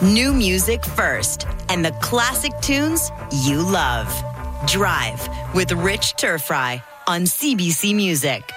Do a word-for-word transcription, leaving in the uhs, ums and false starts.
New music first, and the classic tunes you love. Drive with Rich Turfry on C B C Music.